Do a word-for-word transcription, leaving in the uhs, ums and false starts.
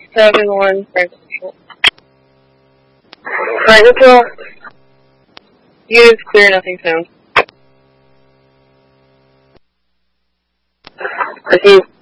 seven one Frank Control. Frank Control. Use clear nothing sound. Proceed.